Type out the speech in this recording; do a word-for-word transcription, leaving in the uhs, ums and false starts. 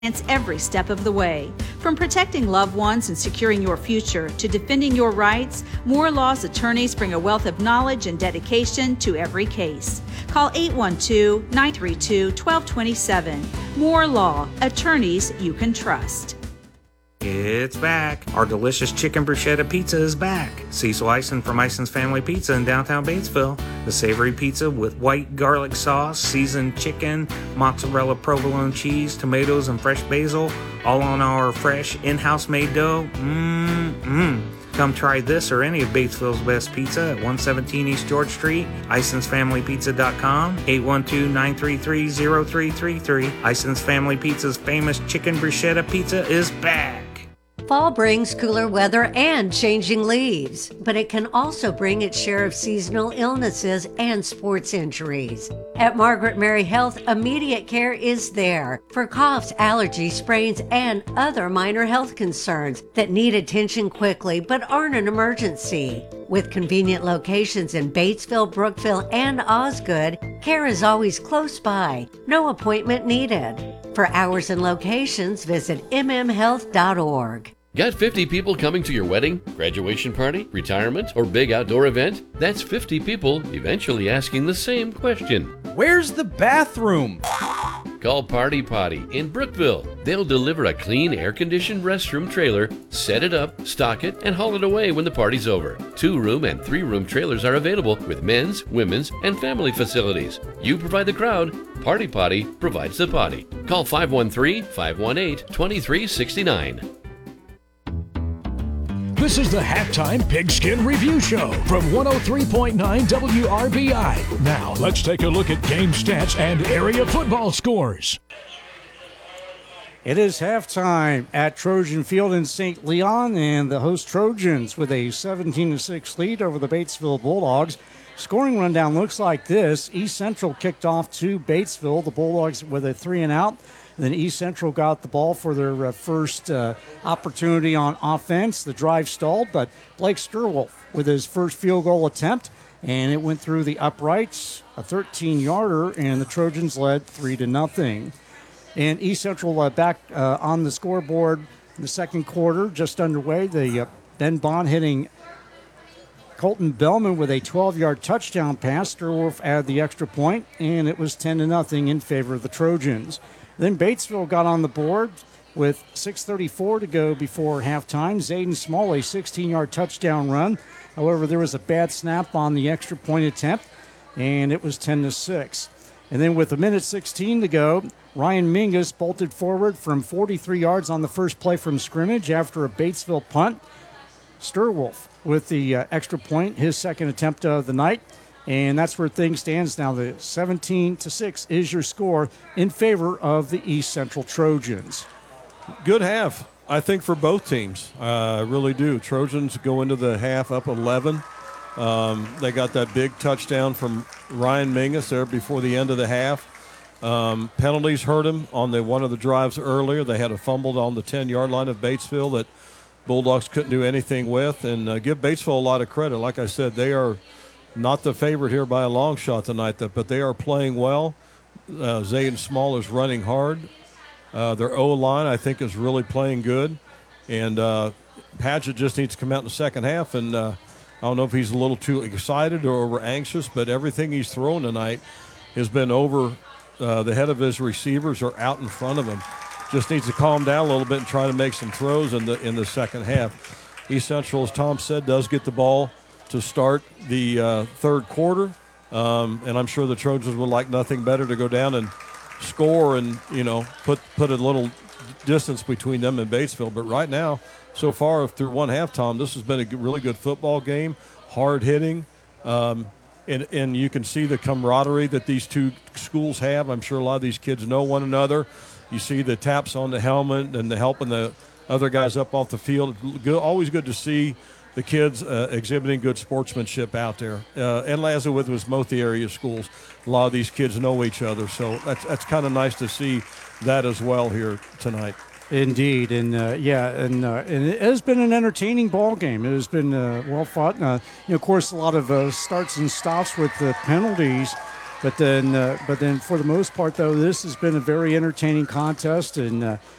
every step of the way. From protecting loved ones and securing your future to defending your rights, Moore Law's attorneys bring a wealth of knowledge and dedication to every case. Call eight one two, nine three two, one two two seven. Moore Law, attorneys you can trust. It's back. Our delicious chicken bruschetta pizza is back. Cecil Eisen from Eisen's Family Pizza in downtown Batesville. The savory pizza with white garlic sauce, seasoned chicken, mozzarella provolone cheese, tomatoes, and fresh basil, all on our fresh in-house made dough. Mmm-mmm. Come try this or any of Batesville's best pizza at one seventeen East George Street, Eisens Family Pizza dot com, eight one two, nine three three, zero three three three. Eisens Family Pizza's famous chicken bruschetta pizza is back. Fall brings cooler weather and changing leaves, but it can also bring its share of seasonal illnesses and sports injuries. At Margaret Mary Health, immediate care is there for coughs, allergies, sprains, and other minor health concerns that need attention quickly but aren't an emergency. With convenient locations in Batesville, Brookville, and Osgood, care is always close by, no appointment needed. For hours and locations, visit m m health dot org. Got fifty people coming to your wedding, graduation party, retirement, or big outdoor event? That's fifty people eventually asking the same question. Where's the bathroom? Call Party Potty in Brookville. They'll deliver a clean, air-conditioned restroom trailer, set it up, stock it, and haul it away when the party's over. Two-room and three-room trailers are available with men's, women's, and family facilities. You provide the crowd. Party Potty provides the potty. Call five one three, five one eight, two three six nine. This is the Halftime Pigskin Review Show from one oh three point nine W R B I. Now, let's take a look at game stats and area football scores. It is halftime at Trojan Field in Saint Leon, and the host Trojans with a seventeen to six lead over the Batesville Bulldogs. Scoring rundown looks like this. East Central kicked off to Batesville. The Bulldogs with a three and out. Then East Central got the ball for their uh, first uh, opportunity on offense. The drive stalled, but Blake Sturwolf with his first field goal attempt, and it went through the uprights, a thirteen-yarder, and the Trojans led three to nothing. And East Central uh, back uh, on the scoreboard in the second quarter, just underway. The uh, Ben Bond hitting Colton Bellman with a twelve-yard touchdown pass. Sturwolf added the extra point, and it was ten to nothing in favor of the Trojans. Then Batesville got on the board with six thirty-four to go before halftime. Zayden Small, a sixteen-yard touchdown run. However, there was a bad snap on the extra point attempt, and it was ten to six. And then with a minute sixteen to go, Ryan Mingus bolted forward from forty-three yards on the first play from scrimmage after a Batesville punt. Sturwolf with the uh, extra point, his second attempt of the night. And that's where things stands now. The seventeen to six is your score in favor of the East Central Trojans. Good half, I think, for both teams. I uh, really do. Trojans go into the half up eleven. Um, they got that big touchdown from Ryan Mingus there before the end of the half. Um, penalties hurt him on the one of the drives earlier. They had a fumbled on the ten-yard line of Batesville that Bulldogs couldn't do anything with. And uh, give Batesville a lot of credit. Like I said, they are not the favorite here by a long shot tonight, but they are playing well. Uh, Zayden Small is running hard. Uh, their O-line, I think, is really playing good. And uh, Padgett just needs to come out in the second half. And uh, I don't know if he's a little too excited or over anxious, but everything he's thrown tonight has been over uh, the head of his receivers or out in front of him. Just needs to calm down a little bit and try to make some throws in the in the second half. East Central, as Tom said, does get the ball to start the uh, third quarter, um, and I'm sure the Trojans would like nothing better to go down and score and, you know, put put a little distance between them and Batesville. But right now, so far through one half, Tom, this has been a really good football game, hard hitting, um, and, and you can see the camaraderie that these two schools have. I'm sure a lot of these kids know one another. You see the taps on the helmet and the helping the other guys up off the field. Good, always good to see the kids uh, exhibiting good sportsmanship out there. Uh, and as with both the area schools, a lot of these kids know each other. So that's that's kind of nice to see that as well here tonight. Indeed, and uh, yeah, and uh, and it has been an entertaining ball game. It has been uh, well fought. Uh, you know, of course, a lot of uh, starts and stops with the penalties. But then, uh, but then, for the most part, though, this has been a very entertaining contest, and uh,